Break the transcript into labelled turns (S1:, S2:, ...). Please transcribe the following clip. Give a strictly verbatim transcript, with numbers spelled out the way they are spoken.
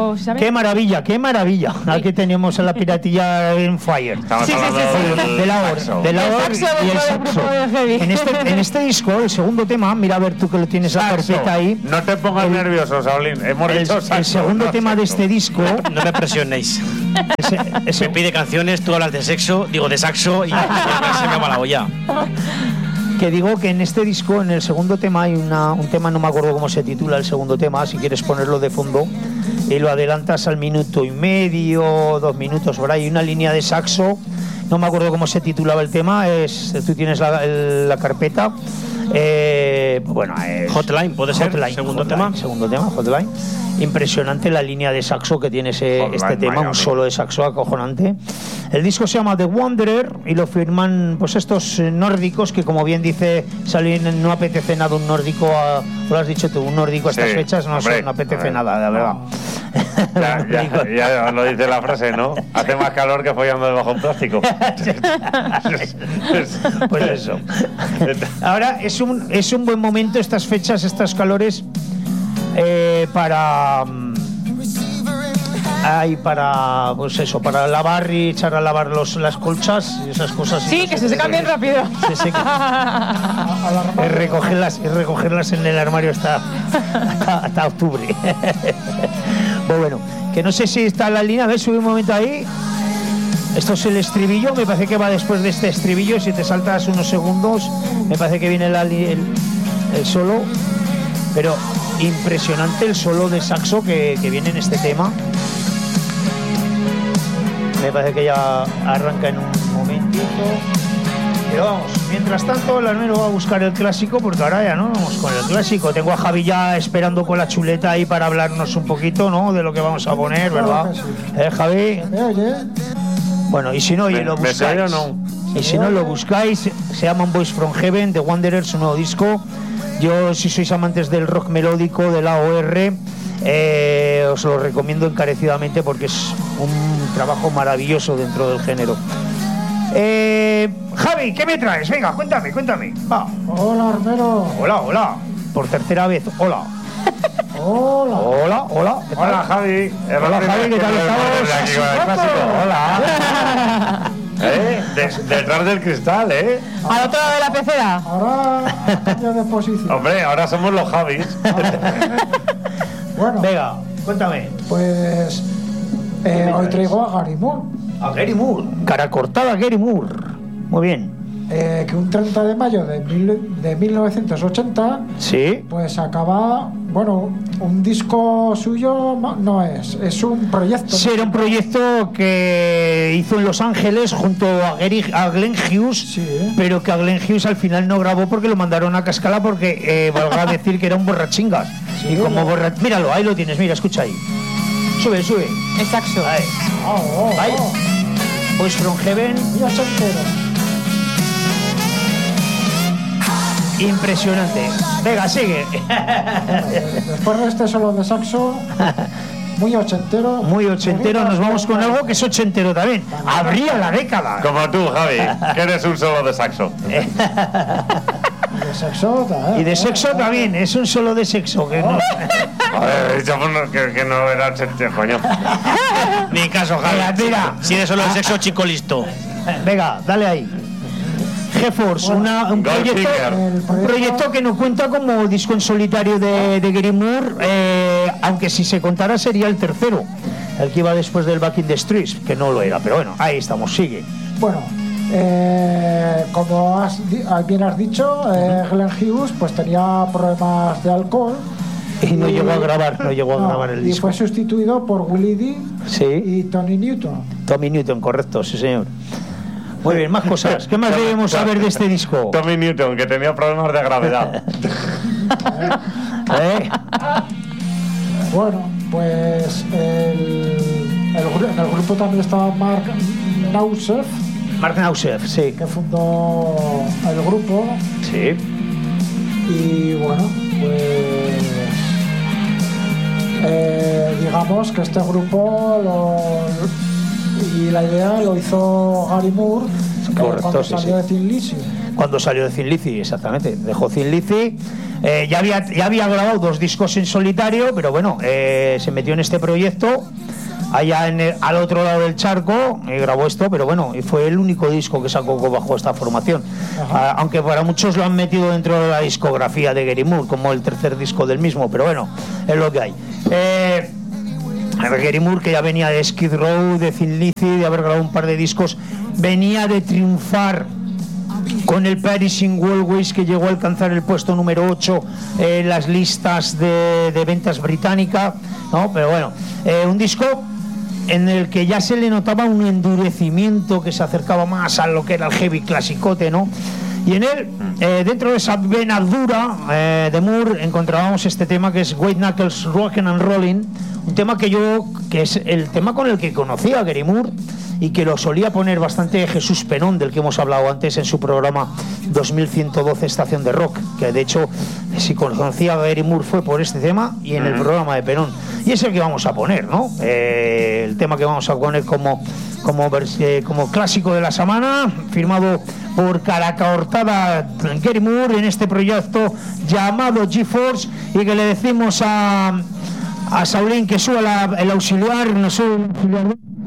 S1: o ¿sabes?
S2: Qué maravilla, qué maravilla. Sí. Aquí tenemos a la piratilla en fire.
S3: Estamos
S1: Sí, sí,
S3: hablando
S1: sí, sí.
S3: del
S2: De la or, de la
S1: El
S2: or
S1: saxo
S2: y el
S1: dentro del
S2: saxo.
S1: grupo de heavy.
S2: En este, en este disco, el segundo tema, mira a ver tú que lo tienes la
S3: Saxo.
S2: carpeta ahí.
S3: No te pongas
S2: El-
S3: nervioso, Saulín. Hemos
S2: El,
S3: dicho saxo,
S2: el segundo
S3: no
S2: tema de
S3: sexo.
S2: este disco.
S4: No me presionéis.
S2: Ese, ese-
S4: Me pide canciones, tú hablas de sexo, digo de saxo y se me va la olla.
S2: que digo que en este disco, en el segundo tema, hay una, un tema, no me acuerdo cómo se titula el segundo tema, si quieres ponerlo de fondo, y lo adelantas al minuto y medio, dos minutos por ahí, una línea de saxo, no me acuerdo cómo se titulaba el tema, es, tú tienes la, el- la carpeta, eh, bueno, es
S4: Hotline, ¿puede ser?
S2: Hotline,
S4: Segundo
S2: Hotline,
S4: tema.
S2: Segundo tema, Hotline. Impresionante la línea de saxo que tiene ese,
S3: Hotline
S2: este tema,
S3: Miami.
S2: un solo de saxo acojonante. El disco se llama The Wanderer y lo firman pues estos eh, nórdicos que, como bien dice Salín, no apetece nada un nórdico, a, lo has dicho tú, un nórdico a estas
S3: Sí,
S2: fechas no,
S3: hombre,
S2: no apetece
S3: a ver,
S2: nada, la verdad.
S3: Ya, ya, ya lo dice la frase, ¿no? Hace más calor que follando debajo de un plástico.
S2: Pues eso. Ahora es un, es un buen momento estas fechas, estos calores eh, para mm, ay, para pues eso, para lavar y echar a lavar los, las colchas y esas cosas.
S1: Sí, que se secan bien rápido.
S2: Se secan. Y recogerlas, y recogerlas en el armario hasta, hasta, hasta octubre. Pues bueno, que no sé si está la línea, a ver, sube un momento ahí. Esto es el estribillo, me parece que va después de este estribillo, si te saltas unos segundos, me parece que viene la, el, el solo, pero impresionante el solo de saxo que, que viene en este tema. Me parece que ya arranca en un momentito. Pero vamos, mientras tanto el armero va a buscar el clásico, porque ahora ya no vamos con el clásico. Tengo a Javi ya esperando con la chuleta ahí para hablarnos un poquito, ¿no?, de lo que vamos a poner, ¿verdad? ¿Eh, Javi?
S5: ¿Me oye?
S2: Bueno, y si no, y
S3: ¿Me-
S2: lo
S3: me
S2: buscáis.
S3: sale o no?
S2: Y si no lo buscáis, se llaman Boys from Heaven, The Wanderer, su nuevo disco. Yo, si sois amantes del rock melódico, de la O R, eh, os lo recomiendo encarecidamente porque es un trabajo maravilloso dentro del género. Eh, Javi, ¿qué me traes? Venga, cuéntame, cuéntame. Va.
S5: Hola, Armero.
S2: Hola, hola. Por tercera vez, hola.
S5: Hola.
S2: Hola, hola. ¿qué tal?
S3: Hola, Javi. Es la
S2: Hola,
S3: primera
S2: Javi, ¿qué
S3: vez
S2: tal
S3: que nos vemos
S2: estamos?
S3: aquí con el clásico. Hola. ¿Eh? De- detrás del cristal, ¿eh?
S1: Al otro lado de la pecera.
S5: Ahora cambio de posición.
S3: Hombre, ahora somos los Javis.
S5: Bueno,
S2: Venga, cuéntame.
S5: pues eh, hoy traigo a Gary Moore,
S2: A Gary Moore. Cara cortada, Gary Moore. Muy bien.
S5: eh, que un treinta de mayo de, mil, de mil novecientos ochenta
S2: Sí.
S5: pues acaba, bueno, un disco suyo no, no es, es un proyecto.
S2: Sí, era un proyecto que hizo en Los Ángeles junto a, Gary, a Glenn Hughes,
S5: Sí.
S2: pero que a Glenn Hughes al final no grabó porque lo mandaron a Cascala porque eh, valga decir que era un borrachingas.
S5: Sí,
S2: y como
S5: ¿no?
S2: borra... Míralo, ahí lo tienes, mira, escucha ahí. Sube, sube.
S1: El saxo.
S2: Ahí.
S5: Oh, oh,
S2: Ahí.
S5: oh.
S2: Boys from Heaven.
S5: Muy ochentero.
S2: Impresionante. Venga, sigue.
S5: Después de este solo de saxo, muy ochentero.
S2: Muy ochentero, nos vamos con algo que es ochentero también. Abría la década.
S3: Como tú, Javi, que eres un solo de saxo.
S5: De sexo, eh,
S2: Y de
S5: eh,
S2: sexo
S5: eh.
S2: también, es un solo de sexo. Que no...
S3: Joder, he dicho bueno, que, que no era ochentero, coño.
S4: Ni caso, Javi.
S2: Mira, mira.
S4: Si eres solo el sexo, chico listo.
S2: Venga, dale ahí. GeForce, una, un, proyecto,
S3: Goldfinger.
S2: un proyecto que no cuenta como disco en solitario de, de Gary Moore, eh, aunque si se contara sería el tercero, el que iba después del Back in the Streets, que no lo era, pero bueno, ahí estamos, sigue.
S5: Bueno, eh, como has, di- ah, bien has dicho, eh, Glenn Hughes pues tenía problemas de alcohol.
S2: Y no llegó a grabar, no llegó a
S5: No,
S2: grabar el
S5: y
S2: disco.
S5: fue sustituido por Willie D
S2: Sí.
S5: y Tony Newton.
S2: Tommy Newton, correcto, sí señor. Muy bien, más cosas. ¿Qué más debemos saber de este disco?
S3: Tommy Newton, que tenía problemas de gravedad.
S2: ¿Eh?
S5: Bueno, pues el, el gru- en el grupo también estaba Mark Nausef,
S2: Mark Nausef, sí.
S5: que fundó el grupo.
S2: Sí.
S5: Y bueno, pues eh, digamos que este grupo lo, y la idea lo hizo Gary Moore eh,
S2: Correcto,
S5: cuando
S2: sí,
S5: salió
S2: sí.
S5: de Thin Lizzy.
S2: Cuando salió de Thin Lizzy, exactamente. Dejó Thin Lizzy. Eh, ya, había, ya había grabado dos discos en solitario, pero bueno, eh, se metió en este proyecto. Allá en el, al otro lado del charco, y grabó esto, pero bueno, y fue el único disco que sacó bajo esta formación. Ah, aunque para muchos lo han metido dentro de la discografía de Gary Moore, como el tercer disco del mismo, pero bueno, es lo que hay. Eh, Gary Moore, que ya venía de Skid Row, de Thin Lizzy, de haber grabado un par de discos, venía de triunfar con el Perishing Walkways, que llegó a alcanzar el puesto número ocho en las listas de, de ventas británicas, ¿no? Pero bueno, eh, un disco en el que ya se le notaba un endurecimiento que se acercaba más a lo que era el heavy clasicote, ¿no? Y en él, eh, dentro de esa vena dura eh, de Moore, encontrábamos este tema que es White Knuckles Rockin' and Rollin', un tema que yo, que es el tema con el que conocí a Gary Moore y que lo solía poner bastante Jesús Penón, del que hemos hablado antes en su programa dos mil ciento doce Estación de Rock, que de hecho, si conocía a Gary Moore fue por este tema y en el programa de Penón. Y es el que vamos a poner, ¿no? Eh, el tema que vamos a poner como, como, eh, como clásico de la semana, firmado por Caraca Hortada Gary Moore en este proyecto llamado G-Force, y que le decimos a, a Saulín que suba la, el auxiliar, no sé, el auxiliar